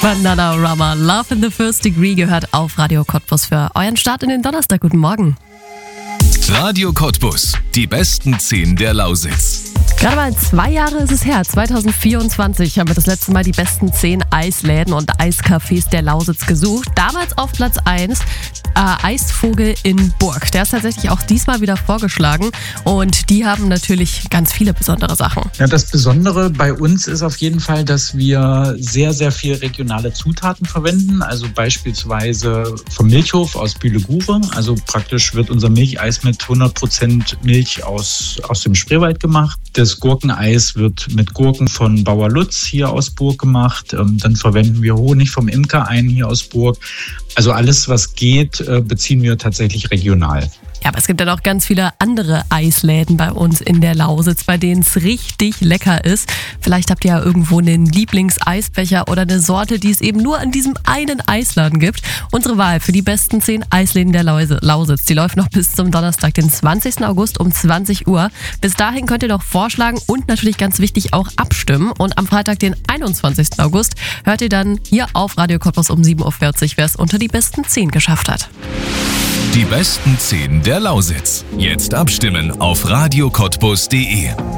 Bananarama, Love in the First Degree gehört auf Radio Cottbus für euren Start in den Donnerstag. Guten Morgen. Radio Cottbus, die besten 10 der Lausitz. Gerade mal 2 Jahre ist es her, 2024 haben wir das letzte Mal die besten 10 Eisläden und Eiscafés der Lausitz gesucht. Damals auf Platz 1 Eisvogel in Burg. Der ist tatsächlich auch diesmal wieder vorgeschlagen und die haben natürlich ganz viele besondere Sachen. Ja, das Besondere bei uns ist auf jeden Fall, dass wir sehr, sehr viel regionale Zutaten verwenden. Also beispielsweise vom Milchhof aus Bühle-Gure. Also praktisch wird unser Milcheis mit 100% Milch aus dem Spreewald gemacht. Das Gurkeneis wird mit Gurken von Bauer Lutz hier aus Burg gemacht. Dann verwenden wir Honig vom Imker ein hier aus Burg. Also alles, was geht, beziehen wir tatsächlich regional. Ja, aber es gibt ja noch ganz viele andere Eisläden bei uns in der Lausitz, bei denen es richtig lecker ist. Vielleicht habt ihr ja irgendwo einen Lieblingseisbecher oder eine Sorte, die es eben nur an diesem einen Eisladen gibt. Unsere Wahl für die besten 10 Eisläden der Lausitz, die läuft noch bis zum Donnerstag, den 20. August um 20 Uhr. Bis dahin könnt ihr noch vorschlagen und natürlich ganz wichtig auch abstimmen. Und am Freitag, den 21. August, hört ihr dann hier auf Radio Cottbus um 7.40 Uhr, wer es unter die besten 10 geschafft hat. Die besten 10 der Lausitz. Jetzt abstimmen auf radiocottbus.de.